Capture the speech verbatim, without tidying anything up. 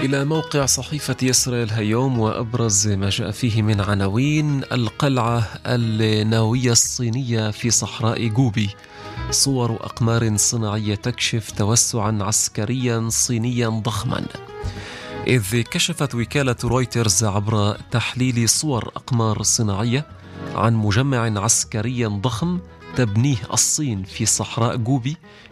إلى موقع صحيفة إسرائيل هيوم، وأبرز ما جاء فيه من عناوين: القلعة النووية الصينية في صحراء جوبي، صور أقمار صناعية تكشف توسعا عسكريا صينيا ضخما. إذ كشفت وكالة رويترز عبر تحليل صور أقمار صناعية عن مجمع عسكري ضخم تبنيه الصين في صحراء جوبي